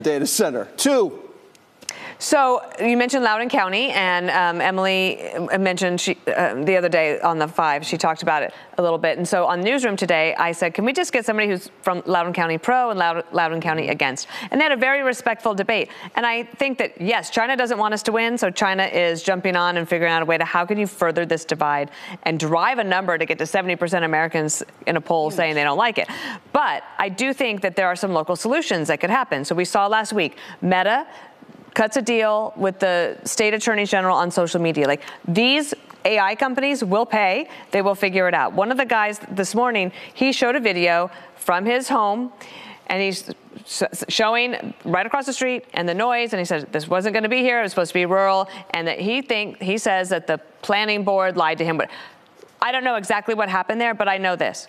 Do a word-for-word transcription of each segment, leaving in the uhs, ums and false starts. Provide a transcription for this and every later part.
data center. Two. So you mentioned Loudoun County, and um, Emily mentioned she, uh, the other day on the five, she talked about it a little bit. And so on Newsroom today, I said, can we just get somebody who's from Loudoun County pro and Loud- Loudoun County against? And they had a very respectful debate. And I think that, yes, China doesn't want us to win, so China is jumping on and figuring out a way to how can you further this divide and drive a number to get to seventy percent Americans in a poll saying they don't like it. But I do think that there are some local solutions that could happen. So we saw last week, Meta cuts a deal with the state attorney general on social media. Like, these A I companies will pay. They will figure it out. One of the guys this morning, he showed a video from his home, and he's showing right across the street and the noise, and he said this wasn't going to be here. It was supposed to be rural, and that he think he says that the planning board lied to him. But I don't know exactly what happened there, but I know this.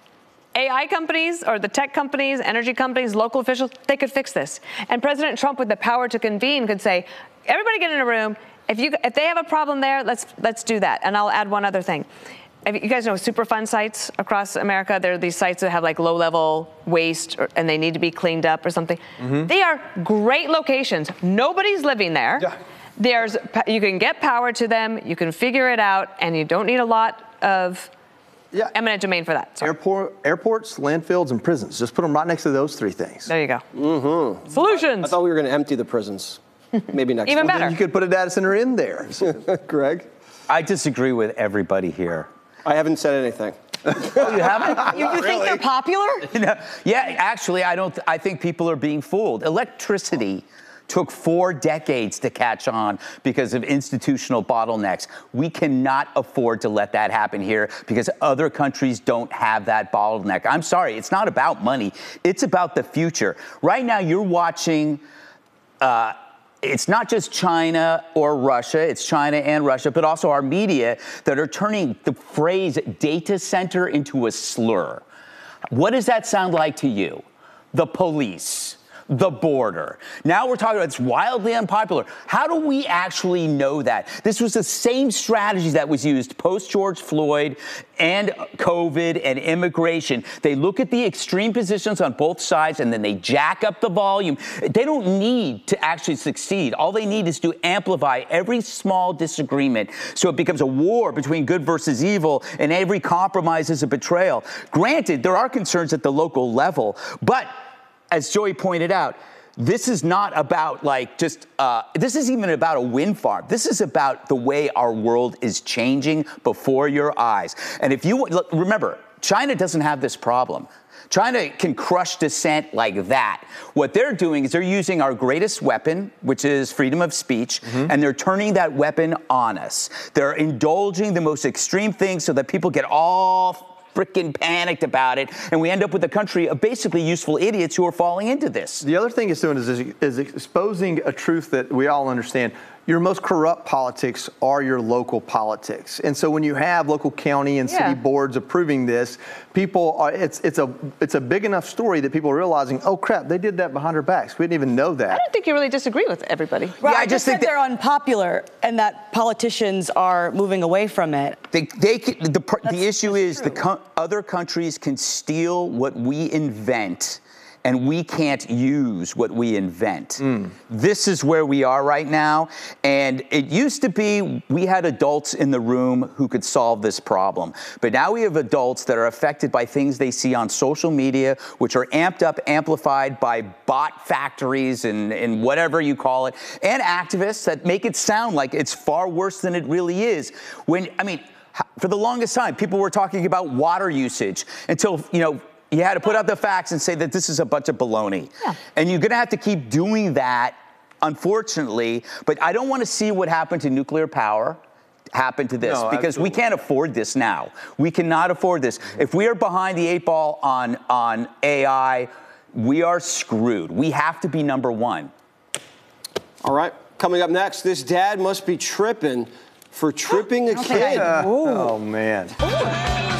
A I companies or the tech companies, energy companies, local officials, they could fix this. And President Trump, with the power to convene, could say, everybody get in a room. If you if they have a problem there, let's let's do that. And I'll add one other thing. If you guys know Superfund sites across America? There are these sites that have like low-level waste or, and they need to be cleaned up or something. Mm-hmm. They are great locations. Nobody's living there. Yeah. There's you can get power to them. You can figure it out, and you don't need a lot of Yeah. eminent domain for that. Sorry. Airport, airports, landfills, and prisons. Just put them right next to those three things. There you go. Mm-hmm. Solutions. I thought we were going to empty the prisons. Maybe next Even time. better. Then you could put a data center in there. Greg? I disagree with everybody here. I haven't said anything. Oh, you haven't? You, you think they're popular? No. Yeah, actually, I don't. I think people are being fooled. Electricity took four decades to catch on because of institutional bottlenecks. We cannot afford to let that happen here because other countries don't have that bottleneck. I'm sorry, it's not about money. It's about the future. Right now, you're watching, uh, it's not just China or Russia, it's China and Russia, but also our media that are turning the phrase data center into a slur. What does that sound like to you? The police. The border. Now we're talking about it's wildly unpopular. How do we actually know that? This was the same strategy that was used post George Floyd and COVID and immigration. They look at the extreme positions on both sides and then they jack up the volume. They don't need to actually succeed. All they need is to amplify every small disagreement so it becomes a war between good versus evil and every compromise is a betrayal. Granted, there are concerns at the local level, but as Joey pointed out, this is not about like just, uh, this isn't even about a wind farm. This is about the way our world is changing before your eyes. And if you, look, remember, China doesn't have this problem. China can crush dissent like that. What they're doing is they're using our greatest weapon, which is freedom of speech, mm-hmm. and they're turning that weapon on us. They're indulging the most extreme things so that people get all freaking panicked about it, and we end up with a country of basically useful idiots who are falling into this. The other thing it's doing is, is exposing a truth that we all understand. Your most corrupt politics are your local politics. And so when you have local county and city yeah. boards approving this, people are, it's it's a it's a big enough story that people are realizing, oh crap, they did that behind our backs. We didn't even know that. I don't think you really disagree with everybody. Right, yeah, I, I just, just think think they're unpopular and that politicians are moving away from it. They, they can, the, That's, the issue is true. the co- other countries can steal what we invent and we can't use what we invent. Mm. This is where we are right now. And it used to be we had adults in the room who could solve this problem. But now we have adults that are affected by things they see on social media, which are amped up, amplified by bot factories and, and whatever you call it, and activists that make it sound like it's far worse than it really is. When, I mean, for the longest time, people were talking about water usage until, you know, you had to put out the facts and say that this is a bunch of baloney. Yeah. And you're going to have to keep doing that, unfortunately. But I don't want to see what happened to nuclear power happen to this no, because absolutely. we can't afford this now. We cannot afford this. If we are behind the eight ball on, on A I, we are screwed. We have to be number one. All right. Coming up next, this dad must be tripping for tripping a kid. Oh, man.